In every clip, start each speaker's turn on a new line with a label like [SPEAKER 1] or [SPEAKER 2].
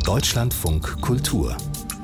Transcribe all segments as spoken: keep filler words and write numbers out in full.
[SPEAKER 1] Deutschlandfunk Kultur.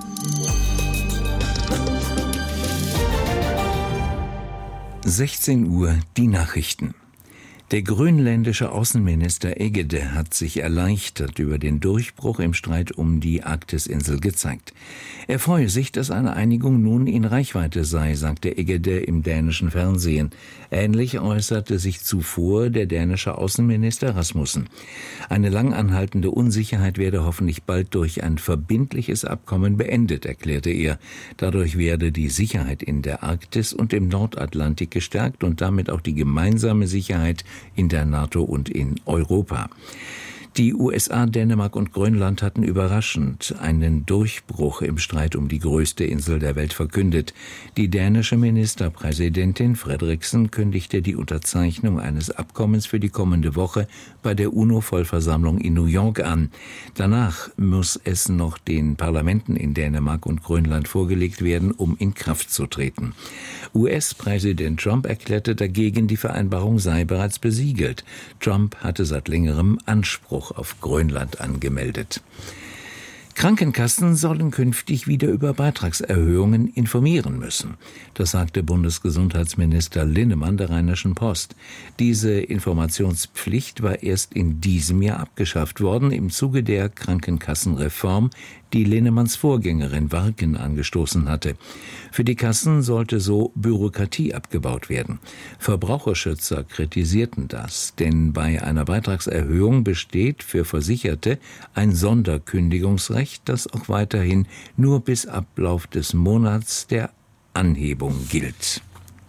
[SPEAKER 2] sechzehn Uhr, die Nachrichten. Der grönländische Außenminister Egede hat sich erleichtert über den Durchbruch im Streit um die Arktis-Insel gezeigt. Er freue sich, dass eine Einigung nun in Reichweite sei, sagte Egede im dänischen Fernsehen. Ähnlich äußerte sich zuvor der dänische Außenminister Rasmussen. Eine lang anhaltende Unsicherheit werde hoffentlich bald durch ein verbindliches Abkommen beendet, erklärte er. Dadurch werde die Sicherheit in der Arktis und im Nordatlantik gestärkt und damit auch die gemeinsame Sicherheit in der NATO und in Europa. Die U S A, Dänemark und Grönland hatten überraschend einen Durchbruch im Streit um die größte Insel der Welt verkündet. Die dänische Ministerpräsidentin Frederiksen kündigte die Unterzeichnung eines Abkommens für die kommende Woche bei der UNO-Vollversammlung in New York an. Danach muss es noch den Parlamenten in Dänemark und Grönland vorgelegt werden, um in Kraft zu treten. U S-Präsident Trump erklärte dagegen, die Vereinbarung sei bereits besiegelt. Trump hatte seit längerem Anspruch auf Grönland angemeldet. Krankenkassen sollen künftig wieder über Beitragserhöhungen informieren müssen. Das sagte Bundesgesundheitsminister Linnemann der Rheinischen Post. Diese Informationspflicht war erst in diesem Jahr abgeschafft worden im Zuge der Krankenkassenreform, die Linnemanns Vorgängerin Warken angestoßen hatte. Für die Kassen sollte so Bürokratie abgebaut werden. Verbraucherschützer kritisierten das, denn bei einer Beitragserhöhung besteht für Versicherte ein Sonderkündigungsrecht, das auch weiterhin nur bis Ablauf des Monats der Anhebung gilt.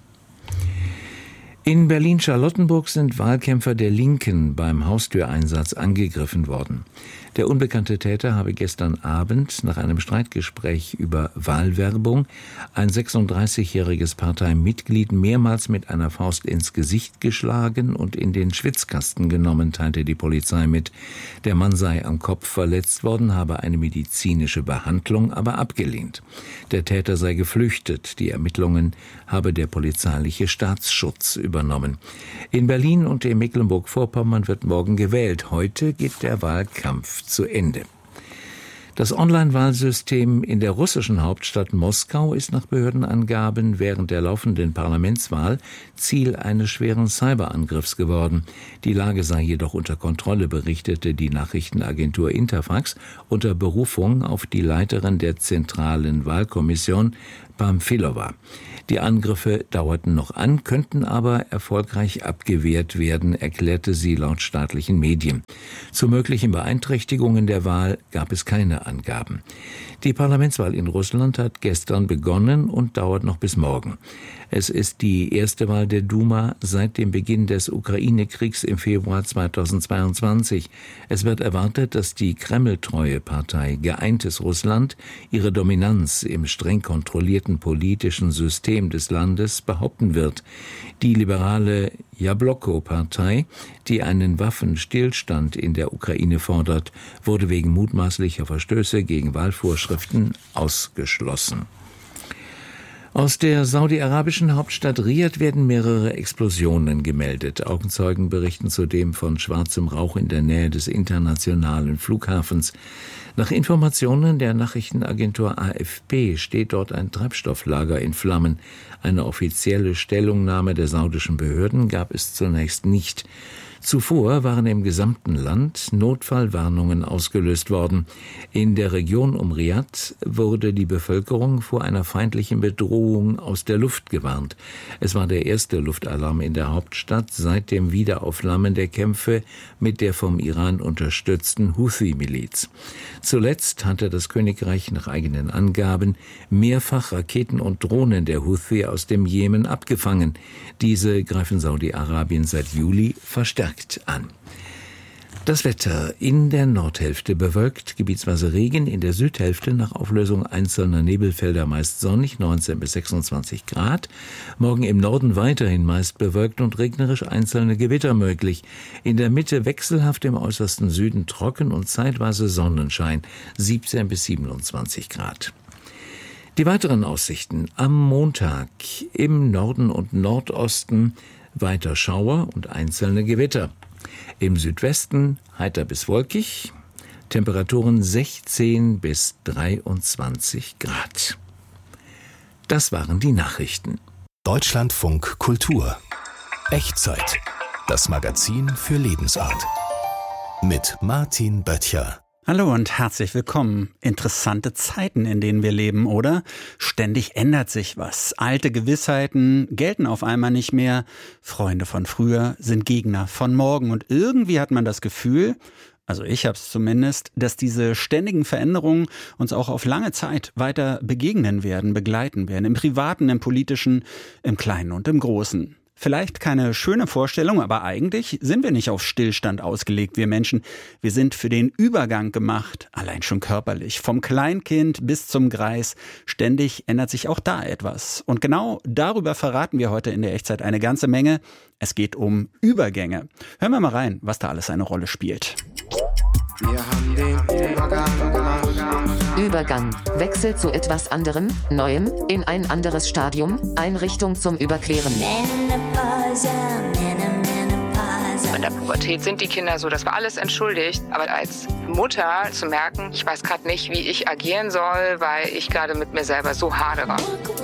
[SPEAKER 2] In Berlin-Charlottenburg sind Wahlkämpfer der Linken beim Haustüreinsatz angegriffen worden. Der unbekannte Täter habe gestern Abend nach einem Streitgespräch über Wahlwerbung ein sechsunddreißigjähriges Parteimitglied mehrmals mit einer Faust ins Gesicht geschlagen und in den Schwitzkasten genommen, teilte die Polizei mit. Der Mann sei am Kopf verletzt worden, habe eine medizinische Behandlung aber abgelehnt. Der Täter sei geflüchtet. Die Ermittlungen habe der polizeiliche Staatsschutz übernommen. In Berlin und in Mecklenburg-Vorpommern wird morgen gewählt. Heute geht der Wahlkampf zu Ende. Das Online-Wahlsystem in der russischen Hauptstadt Moskau ist nach Behördenangaben während der laufenden Parlamentswahl Ziel eines schweren Cyberangriffs geworden. Die Lage sei jedoch unter Kontrolle, berichtete die Nachrichtenagentur Interfax unter Berufung auf die Leiterin der zentralen Wahlkommission, Pamfilova. Die Angriffe dauerten noch an, könnten aber erfolgreich abgewehrt werden, erklärte sie laut staatlichen Medien. Zu möglichen Beeinträchtigungen der Wahl gab es keine Angaben. Die Parlamentswahl in Russland hat gestern begonnen und dauert noch bis morgen. Es ist die erste Wahl der Duma seit dem Beginn des Ukraine-Kriegs im Februar zweitausendzweiundzwanzig. Es wird erwartet, dass die Kreml-treue Partei Geeintes Russland ihre Dominanz im streng kontrollierten politischen System des Landes behaupten wird. Die liberale Jabloko-Partei, die einen Waffenstillstand in der Ukraine fordert, wurde wegen mutmaßlicher Verstöße gegen Wahlvorschriften ausgeschlossen. Aus der saudi-arabischen Hauptstadt Riad werden mehrere Explosionen gemeldet. Augenzeugen berichten zudem von schwarzem Rauch in der Nähe des internationalen Flughafens. Nach Informationen der Nachrichtenagentur A F P steht dort ein Treibstofflager in Flammen. Eine offizielle Stellungnahme der saudischen Behörden gab es zunächst nicht. Zuvor waren im gesamten Land Notfallwarnungen ausgelöst worden. In der Region um Riad wurde die Bevölkerung vor einer feindlichen Bedrohung aus der Luft gewarnt. Es war der erste Luftalarm in der Hauptstadt seit dem Wiederaufflammen der Kämpfe mit der vom Iran unterstützten Houthi-Miliz. Zuletzt hatte das Königreich nach eigenen Angaben mehrfach Raketen und Drohnen der Houthi aus dem Jemen abgefangen. Diese greifen Saudi-Arabien seit Juli verstärkt an. Das Wetter: in der Nordhälfte bewölkt, gebietsweise Regen, in der Südhälfte nach Auflösung einzelner Nebelfelder meist sonnig, neunzehn bis sechsundzwanzig Grad. Morgen im Norden weiterhin meist bewölkt und regnerisch, einzelne Gewitter möglich. In der Mitte wechselhaft, im äußersten Süden trocken und zeitweise Sonnenschein, siebzehn bis siebenundzwanzig Grad. Die weiteren Aussichten: am Montag im Norden und Nordosten weiter Schauer und einzelne Gewitter. Im Südwesten heiter bis wolkig. Temperaturen sechzehn bis dreiundzwanzig Grad. Das waren die Nachrichten.
[SPEAKER 1] Deutschlandfunk Kultur. Echtzeit. Das Magazin für Lebensart. Mit Martin Böttcher.
[SPEAKER 3] Hallo und herzlich willkommen. Interessante Zeiten, in denen wir leben, oder? Ständig ändert sich was. Alte Gewissheiten gelten auf einmal nicht mehr. Freunde von früher sind Gegner von morgen. Und irgendwie hat man das Gefühl, also ich habe es zumindest, dass diese ständigen Veränderungen uns auch auf lange Zeit weiter begegnen werden, begleiten werden. Im Privaten, im Politischen, im Kleinen und im Großen. Vielleicht keine schöne Vorstellung, aber eigentlich sind wir nicht auf Stillstand ausgelegt, wir Menschen. Wir sind für den Übergang gemacht, allein schon körperlich. Vom Kleinkind bis zum Greis. Ständig ändert sich auch da etwas. Und genau darüber verraten wir heute in der Echtzeit eine ganze Menge. Es geht um Übergänge. Hören wir mal rein, was da alles eine Rolle spielt.
[SPEAKER 4] Wir haben den Übergang gemacht.
[SPEAKER 5] Übergang. Wechsel zu etwas anderem, Neuem, in ein anderes Stadium, Einrichtung zum Überqueren.
[SPEAKER 6] In der Pubertät sind die Kinder so, das war alles entschuldigt. Aber als Mutter zu merken, ich weiß gerade nicht, wie ich agieren soll, weil ich gerade mit mir selber so hadere.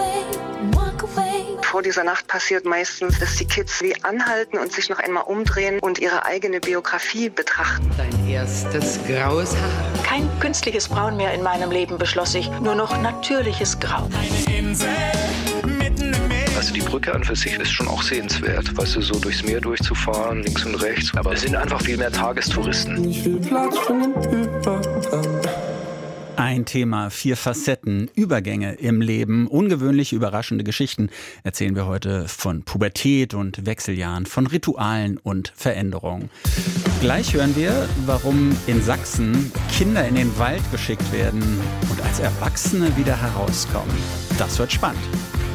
[SPEAKER 7] Vor dieser Nacht passiert meistens, dass die Kids wie anhalten und sich noch einmal umdrehen und ihre eigene Biografie betrachten.
[SPEAKER 8] Dein erstes graues Haar.
[SPEAKER 9] Kein künstliches Braun mehr in meinem Leben, beschloss ich. Nur noch natürliches Grau.
[SPEAKER 10] Eine Insel mitten im Meer. Also die Brücke an für sich ist schon auch sehenswert. Weißt du, so durchs Meer durchzufahren, links und rechts. Aber es sind einfach viel mehr Tagestouristen.
[SPEAKER 4] Nicht viel Platz für den Übergang.
[SPEAKER 3] Ein Thema, vier Facetten, Übergänge im Leben, ungewöhnliche, überraschende Geschichten erzählen wir heute von Pubertät und Wechseljahren, von Ritualen und Veränderungen. Gleich hören wir, warum in Sachsen Kinder in den Wald geschickt werden und als Erwachsene wieder herauskommen. Das wird spannend.